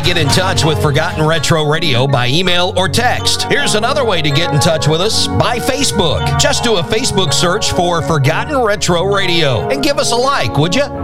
get in touch with Forgotten Retro Radio by email or text. Here's another way to get in touch with us by Facebook. Just do a Facebook search for Forgotten Retro Radio and give us a like, would you?